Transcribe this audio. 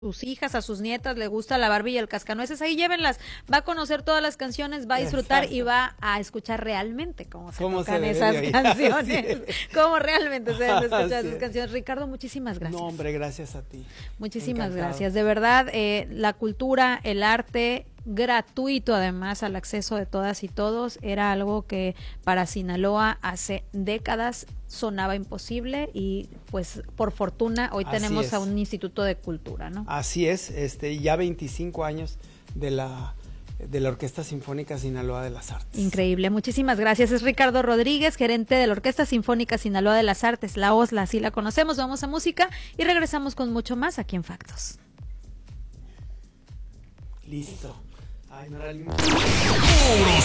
sus hijas, a sus nietas, le gusta la Barbie y el Cascanueces, ahí llévenlas, va a conocer todas las canciones, va a disfrutar. Exacto. Y va a escuchar realmente cómo se tocan esas canciones, cómo realmente se deben escuchar esas canciones. Ricardo, muchísimas gracias. No, hombre, gracias a ti. Muchísimas gracias, de verdad, la cultura, el arte, gratuito además al acceso de todas y todos, era algo que para Sinaloa hace décadas sonaba imposible y pues por fortuna hoy tenemos a un instituto de cultura, ¿no? Así es, ya 25 años de la Orquesta Sinfónica Sinaloa de las Artes. Increíble, muchísimas gracias. Es Ricardo Rodríguez, gerente de la Orquesta Sinfónica Sinaloa de las Artes, la OSLA, así la conocemos. Vamos a música y regresamos con mucho más aquí en Factos. Listo. Ay, no era